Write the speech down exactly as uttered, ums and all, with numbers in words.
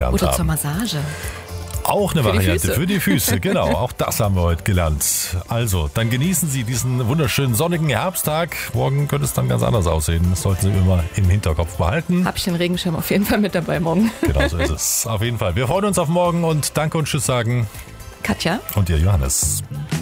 gelernt Oder haben. zur Massage. Auch eine Für die Variante Füße. für die Füße, genau. Auch das haben wir heute gelernt. Also, dann genießen Sie diesen wunderschönen sonnigen Herbsttag. Morgen könnte es dann ganz anders aussehen. Das sollten Sie immer im Hinterkopf behalten. Hab ich den Regenschirm auf jeden Fall mit dabei morgen. Genau so ist es. Auf jeden Fall. Wir freuen uns auf morgen und danke und tschüss sagen. Katja? Und ihr Johannes.